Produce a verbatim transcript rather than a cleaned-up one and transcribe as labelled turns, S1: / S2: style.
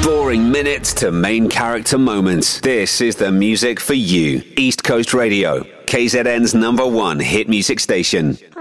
S1: boring minutes to main character moments. This is the music for you. East Coast Radio, K Z N's number one hit music station.